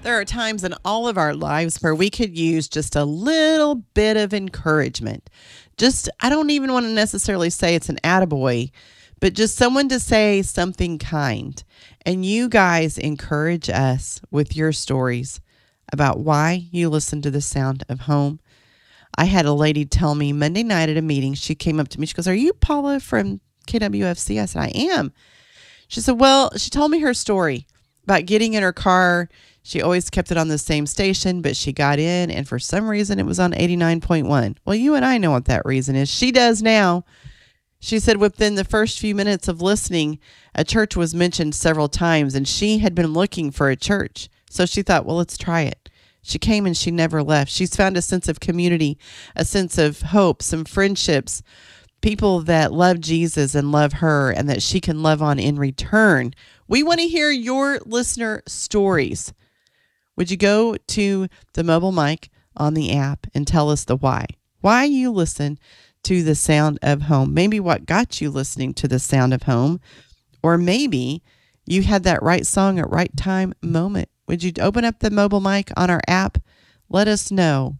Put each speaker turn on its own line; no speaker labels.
There are times in all of our lives where we could use just a little bit of encouragement. Just, I don't even want to necessarily say it's an attaboy, but just someone to say something kind. And you guys encourage us with your stories about why you listen to the sound of home. I had a lady tell me Monday night at a meeting, she came up to me, she goes, "Are you Paula from KWFC?" I said, "I am." She said, "Well," she told me her story about getting in her car. She always kept it on the same station, but she got in and for some reason it was on 89.1. Well, you and I know what that reason is. She does now. She said within the first few minutes of listening, a church was mentioned several times and she had been looking for a church. So she thought, well, let's try it. She came and she never left. She's found a sense of community, a sense of hope, some friendships, people that love Jesus and love her and that she can love on in return. We want to hear your listener stories. Would you go to the mobile mic on the app and tell us the why? Why you listen to the sound of home? Maybe what got you listening to the sound of home, or maybe you had that right song at right time moment. Would you open up the mobile mic on our app? Let us know